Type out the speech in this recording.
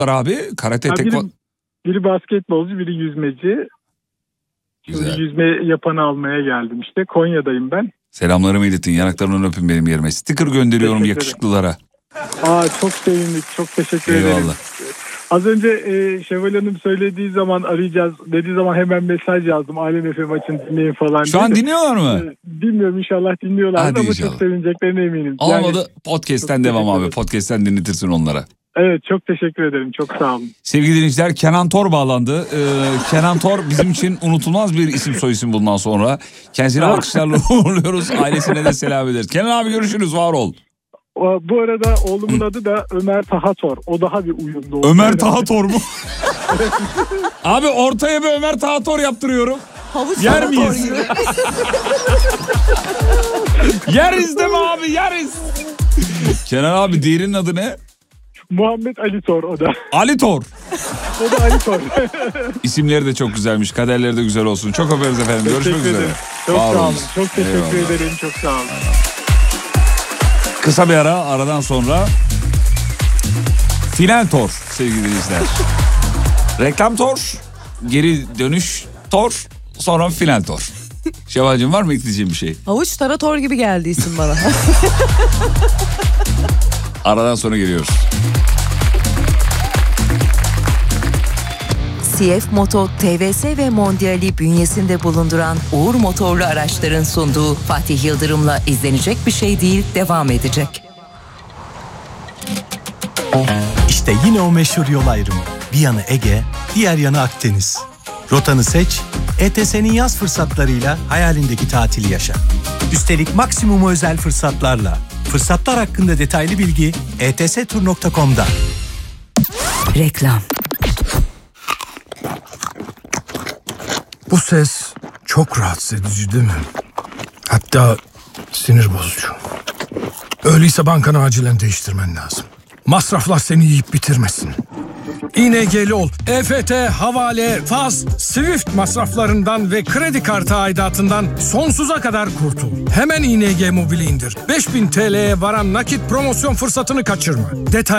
abi? Karate, biri basketbolcu, biri yüzmeci. Güzel. Şimdi yüzme yapanı almaya geldim işte. Konya'dayım ben. Selamlarımı iletin. Yanaklarından öpün benim yerime. Sticker gönderiyorum yakışıklılara. Çok sevindik. Çok teşekkür ederim. Eyvallah. Az önce Şevval Hanım söylediği zaman arayacağız dediği zaman hemen mesaj yazdım. Alem FM açın dinleyin falan. Şu an dinliyorlar mı? Bilmiyorum, inşallah dinliyorlar ama inşallah. çok sevineceklerine eminim. Olmadı podcast'ten devam abi. Podcast'ten dinletirsin onlara. Evet, çok teşekkür ederim. Çok sağ olun. Sevgili dinleyiciler, Kenan Tor bağlandı. Kenan Tor bizim için unutulmaz bir isim soyisim bundan sonra. Kendisini alkışlarla uğurluyoruz. Ailesine de selam ederiz. Kenan abi görüşürüz, var ol. Bu arada oğlumun adı da Ömer Tahator. O daha bir uyumlu. Ömer Tahator mu? Abi ortaya bir Ömer Tahator yaptırıyorum. Havuç yer miyiz? Yeriz değil mi abi, yeriz. Kenan abi diğerinin adı ne? Muhammed Ali Tor o da. Ali Tor. O da Ali Tor. İsimleri de çok güzelmiş. Kaderleri de güzel olsun. Çok öperiz efendim. Görüşmek üzere. Çok sağ olun. Çok teşekkür ederim. Çok sağ olun. Kısa bir aradan sonra final tor sevgili dinleyiciler. Reklam tor, geri dönüş tor, sonra final tor. Şevval'cığım var mı ekleyeceğim bir şey? Havuç tarator gibi geldi isim bana. Aradan sonra geliyoruz. CF Moto, TVS ve Mondial'i bünyesinde bulunduran Uğur motorlu araçların sunduğu Fatih Yıldırım'la izlenecek bir şey değil devam edecek. İşte yine o meşhur yol ayrımı. Bir yanı Ege, diğer yanı Akdeniz. Rotanı seç, ETS'nin yaz fırsatlarıyla hayalindeki tatili yaşa. Üstelik maksimum özel fırsatlarla. Fırsatlar hakkında detaylı bilgi etstur.com'da. Reklam. Bu ses çok rahatsız edici değil mi? Hatta sinir bozucu. Öyleyse bankanı acilen değiştirmen lazım. Masraflar seni yiyip bitirmesin. İNG'li ol. EFT, havale, faz, Swift masraflarından ve kredi kartı aidatından sonsuza kadar kurtul. Hemen ING Mobil'i indir. 5000 TL'ye varan nakit promosyon fırsatını kaçırma. Detay